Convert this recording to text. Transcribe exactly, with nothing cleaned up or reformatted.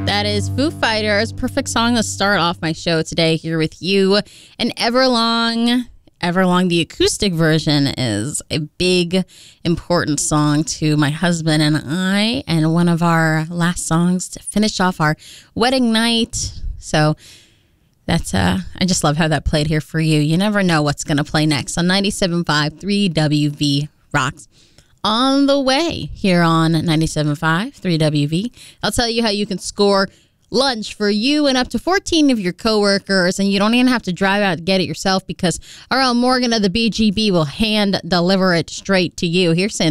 That is Foo Fighters. Perfect song to start off my show today here with you. And Everlong. Everlong, the acoustic version, is a big, important song to my husband and I, and one of our last songs to finish off our wedding night. So that's uh, I just love how that played here for you. You never know what's going to play next on ninety-seven point five, three W V Rocks. On the way here on ninety-seven point five, three W V. I'll tell you how you can score lunch for you and up to fourteen of your coworkers, and you don't even have to drive out to get it yourself because R L Morgan of the B G B will hand deliver it straight to you. Here's